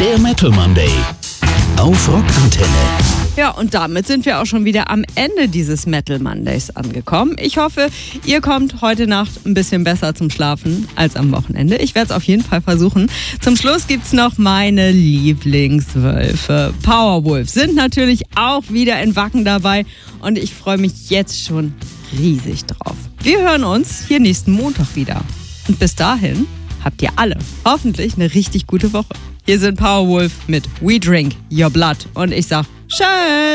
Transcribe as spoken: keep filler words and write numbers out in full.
Der Metal Monday auf Rockantenne. Ja, und damit sind wir auch schon wieder am Ende dieses Metal Mondays angekommen. Ich hoffe, ihr kommt heute Nacht ein bisschen besser zum Schlafen als am Wochenende. Ich werde es auf jeden Fall versuchen. Zum Schluss gibt's noch meine Lieblingswölfe. Powerwolf sind natürlich auch wieder in Wacken dabei und ich freue mich jetzt schon riesig drauf. Wir hören uns hier nächsten Montag wieder. Und bis dahin habt ihr alle hoffentlich eine richtig gute Woche. Hier sind Powerwolf mit We Drink Your Blood und ich sag, schön!